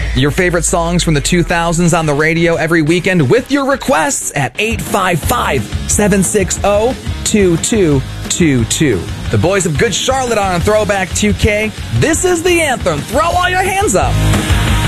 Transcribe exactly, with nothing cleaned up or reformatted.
Your favorite songs from the two thousands on the radio every weekend with your requests at eight five five, seven six zero, two two two two. The boys of Good Charlotte on Throwback two K. This is the anthem. Throw all your hands up.